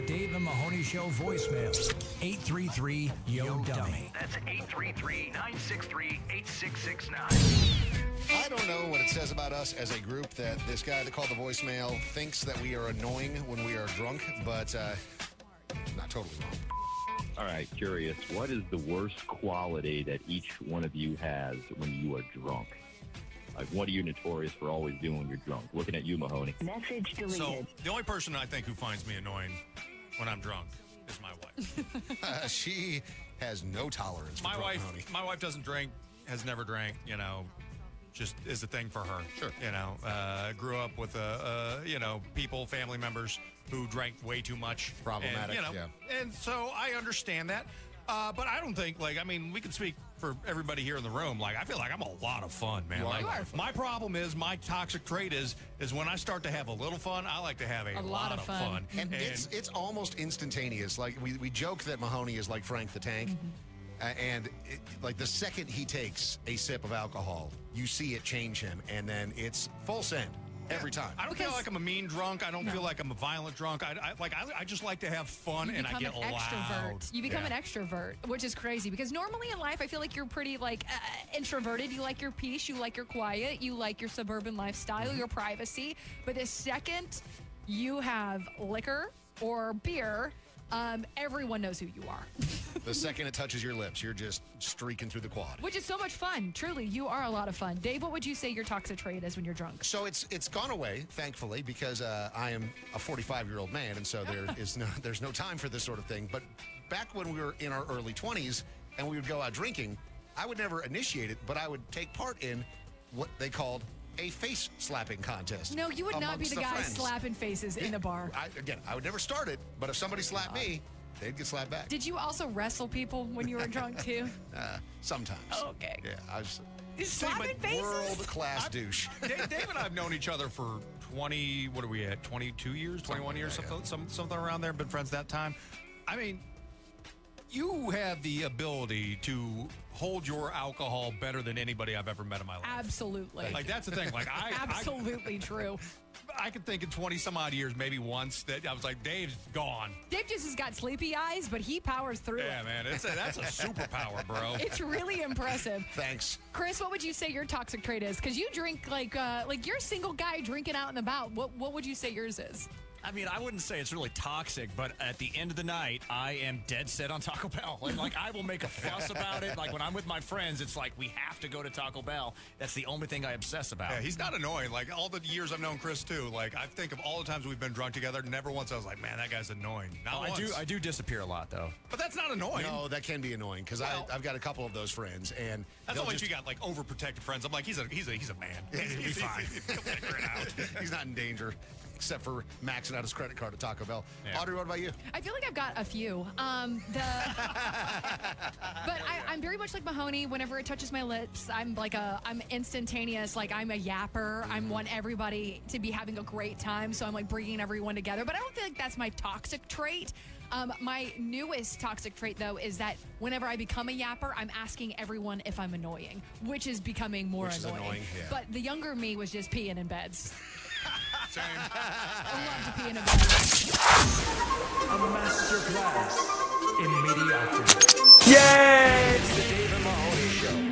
Dave and Mahoney Show voicemail. 833-YO-DUMMY. That's 833-963-8669. I don't know what it says about us as a group that this guy that called the voicemail thinks that we are annoying when we are drunk, but not totally wrong. All right, curious. What is the worst quality that each one of you has when you are drunk? Like, what are you notorious for always doing when you're drunk? Looking at you, Mahoney. Message deleted. So, the only person I think who finds me annoying when I'm drunk is my wife. She has no tolerance for drunk Mahoney. My wife doesn't drink, has never drank, just is a thing for her. Sure. Grew up with, people, family members who drank way too much. Problematic, and, yeah. And so I understand that. But I don't think, we can speak for everybody here in the room. I feel like I'm a lot of fun, man. You are. My problem is, my toxic trait is when I start to have a little fun, I like to have a lot of fun. And it's almost instantaneous. We joke that Mahoney is like Frank the Tank. And the second he takes a sip of alcohol, you see it change him, and then it's full send every time. I don't feel like I'm a mean drunk. I don't feel like I'm a violent drunk. I just like to have fun, and I get loud. You become an extrovert, which is crazy because normally in life I feel like you're pretty introverted. You like your peace, you like your quiet, you like your suburban lifestyle, your privacy. But the second you have liquor or beer, everyone knows who you are. The second it touches your lips, you're just streaking through the quad. Which is so much fun. Truly, you are a lot of fun. Dave, what would you say your toxic trait is when you're drunk? So it's gone away, thankfully, because I am a 45-year-old man, and so there's no time for this sort of thing. But back when we were in our early 20s and we would go out drinking, I would never initiate it, but I would take part in what they called a face slapping contest. No, you would not be the guy slapping faces in the bar. I would never start it, but if somebody slapped me, they'd get slapped back. Did you also wrestle people when you were drunk too? Sometimes. Okay. Yeah, I was slapping faces? World-class douche. Dave and I have known each other for 20, what are we at, 22 years, 21 years, something around there, been friends that time. I mean, you have the ability to hold your alcohol better than anybody I've ever met in my life. Absolutely. That's the thing. Absolutely true. I could think in 20 some odd years, maybe once, that I was like, Dave's gone. Dave just has got sleepy eyes, but he powers through it. Yeah, man. That's a superpower, bro. It's really impressive. Thanks. Chris, what would you say your toxic trait is? Because you drink like you're a single guy drinking out and about. What would you say yours is? I mean, I wouldn't say it's really toxic, but at the end of the night, I am dead set on Taco Bell. I will make a fuss about it. When I'm with my friends, it's like we have to go to Taco Bell. That's the only thing I obsess about. Yeah, he's not annoying. All the years I've known Chris, too. I think of all the times we've been drunk together, never once I was like, man, that guy's annoying. Not once. I do disappear a lot, though. But that's not annoying. No, that can be annoying, because I've got a couple of those friends, and that's only if you got, overprotective friends. I'm like, he's a man. He'll be fine. He'll figure it out. He's not in danger. Except for maxing out his credit card at Taco Bell. Yeah. Audrey, what about you? I feel like I've got a few. But I'm very much like Mahoney. Whenever it touches my lips, I'm instantaneous. I'm a yapper. I want everybody to be having a great time. So I'm bringing everyone together. But I don't think that's my toxic trait. My newest toxic trait, though, is that whenever I become a yapper, I'm asking everyone if I'm annoying, which is becoming more annoying. Yeah. But the younger me was just peeing in beds. Same. I love to pee in a bed. A master class in mediocrity. Yay! It's the Dave and Mahoney Show.